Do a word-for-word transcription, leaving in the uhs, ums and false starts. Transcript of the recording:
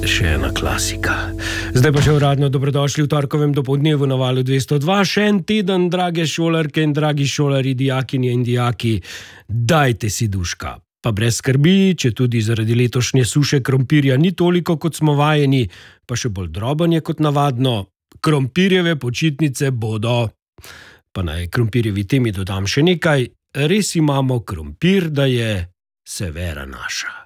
še ena klasika. Zdaj pa še uradno dobrodošli v torkovem dopoldnevu na Valu dvesto dva. Še en teden, drage šolarke in dragi šolari, dijakinje in dijaki, dajte si duška. Pa brez skrbi, če tudi zaradi letošnje suše krompirja ni toliko, kot smo vajeni, pa še bolj droben je kot navadno, krompirjeve počitnice bodo. Pa naj krompirjevi temi dodam še nekaj, res imamo krompir, da je severa naša.